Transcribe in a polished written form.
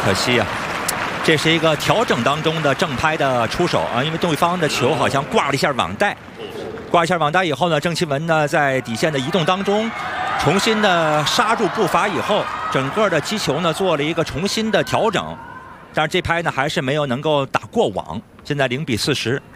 可惜啊。这是一个调整当中的正拍的出手啊，因为对方的球好像挂了一下网带，挂一下网带以后呢，郑钦文呢在底线的移动当中，重新的刹住步伐以后，整个的击球呢做了一个重新的调整，但是这拍呢还是没有能够打过网，现在0比40。